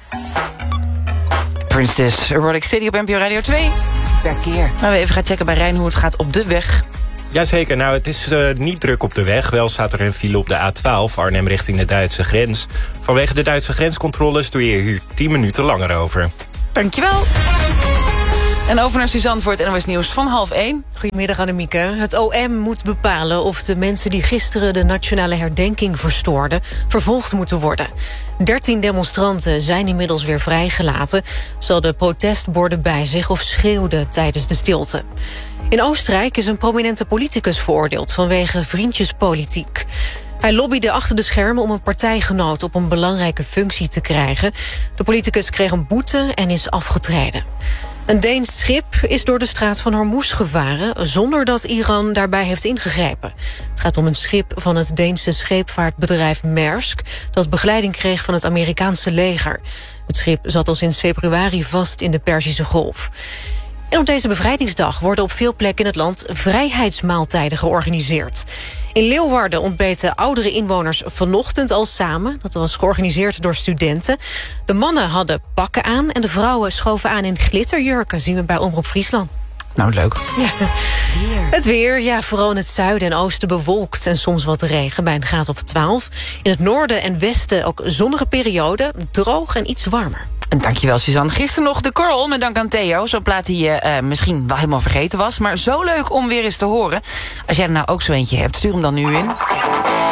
Prince dus, Erotic City op NPO Radio 2. Verkeer. Maar we even gaan checken bij Rijn hoe het gaat op de weg. Jazeker, nou het is niet druk op de weg. Wel staat er een file op de A12, Arnhem richting de Duitse grens. Vanwege de Duitse grenscontroles doe je hier 10 minuten langer over. Dankjewel. En over naar Suzanne voor het NOS Nieuws van 12:30. Goedemiddag Annemieke. Het OM moet bepalen of de mensen die gisteren de nationale herdenking verstoorden vervolgd moeten worden. 13 demonstranten zijn inmiddels weer vrijgelaten. Ze hadden protestborden bij zich of schreeuwden tijdens de stilte. In Oostenrijk is een prominente politicus veroordeeld vanwege vriendjespolitiek. Hij lobbyde achter de schermen om een partijgenoot op een belangrijke functie te krijgen. De politicus kreeg een boete en is afgetreden. Een Deens schip is door de straat van Hormuz gevaren zonder dat Iran daarbij heeft ingegrepen. Het gaat om een schip van het Deense scheepvaartbedrijf Maersk dat begeleiding kreeg van het Amerikaanse leger. Het schip zat al sinds februari vast in de Perzische Golf. En op deze bevrijdingsdag worden op veel plekken in het land vrijheidsmaaltijden georganiseerd. In Leeuwarden ontbeten oudere inwoners vanochtend al samen. Dat was georganiseerd door studenten. De mannen hadden pakken aan en de vrouwen schoven aan in glitterjurken, zien we bij Omroep Friesland. Nou, leuk. Ja. Het weer, ja, vooral in het zuiden en oosten bewolkt en soms wat regen bij een graad of 12. In het noorden en westen ook zonnige periode, droog en iets warmer. En dankjewel, Suzanne. Gisteren nog de Korrel met dank aan Theo. Zo'n plaat die je misschien wel helemaal vergeten was. Maar zo leuk om weer eens te horen. Als jij er nou ook zo eentje hebt, stuur hem dan nu in.